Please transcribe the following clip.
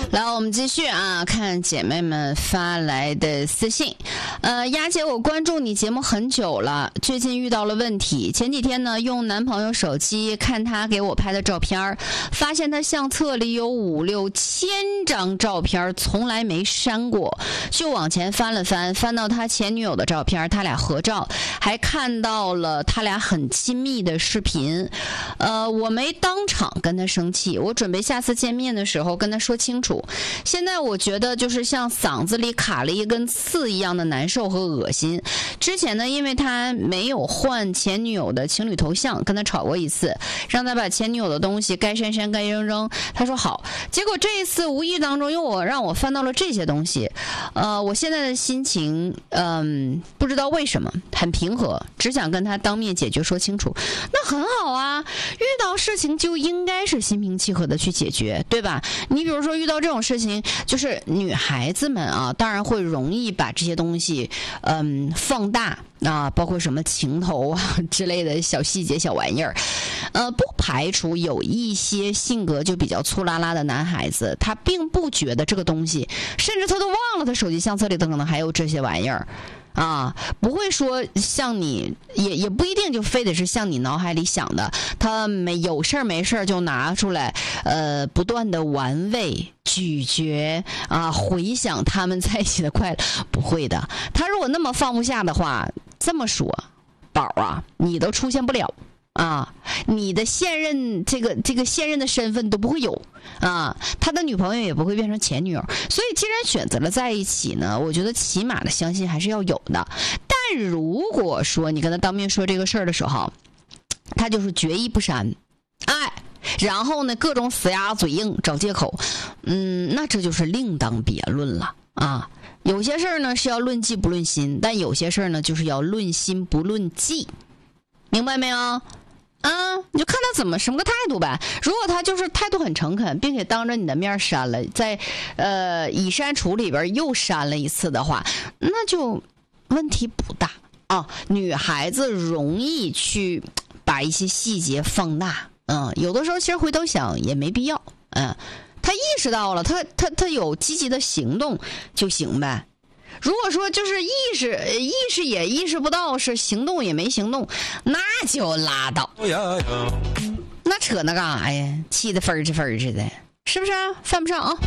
来，我们继续啊，看姐妹们发来的私信。丫姐，我关注你节目很久了，最近遇到了问题。前几天呢，用男朋友手机看他给我拍的照片，发现他相册里有5、6千张照片，从来没删过。就往前翻了翻，翻到他前女友的照片，他俩合照，还看到了他俩很亲密的视频。我没当场跟他生气，我准备下次见面的时候跟他说清楚。现在我觉得就是像嗓子里卡了一根刺一样的难受和恶心。之前呢，因为他没有换前女友的情侣头像，跟他吵过一次，让他把前女友的东西该删删该扔扔，他说好。结果这一次无意当中让我翻到了这些东西。我现在的心情不知道为什么很平和，只想跟他当面解决说清楚。那很好啊，遇到事情就应该是心平气和的去解决，对吧？你比如说遇到这种事情，就是女孩子们啊，当然会容易把这些东西放大啊，包括什么情头啊之类的小细节小玩意儿。不排除有一些性格就比较粗拉拉的男孩子，他并不觉得这个东西，甚至他都忘了他手机相册里头可能还有这些玩意儿啊，不会说像你也不一定就非得是像你脑海里想的，他有事没事就拿出来不断的玩味咀嚼啊，回想他们在一起的快乐，不会的。他如果那么放不下的话，这么说，宝啊，你都出现不了啊，你的现任这个现任的身份都不会有啊，他的女朋友也不会变成前女友。所以既然选择了在一起呢，我觉得起码的相信还是要有的。但如果说你跟他当面说这个事儿的时候，他就是决意不删，然后呢各种死鸭嘴硬找借口，那这就是另当别论了啊。有些事儿呢是要论迹不论心，但有些事儿呢就是要论心不论迹，明白没有？你就看他怎么什么个态度呗。如果他就是态度很诚恳，并且当着你的面删了，在已删除里边又删了一次的话，那就问题不大啊。女孩子容易去把一些细节放大，有的时候其实回头想也没必要，他意识到了，他有积极的行动就行呗。如果说就是意识也意识不到，是行动也没行动，那就拉倒。那扯那干啥呀？气得分儿的，是不是啊？犯不上啊。